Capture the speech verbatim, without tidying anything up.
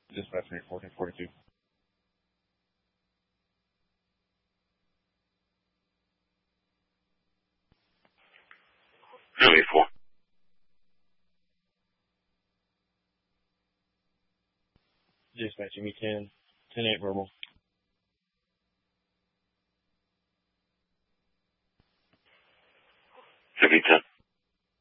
Dispatch three fourteen forty-two. seventy-four. Dispatch, me ten. ten eight verbal. Heavy ten.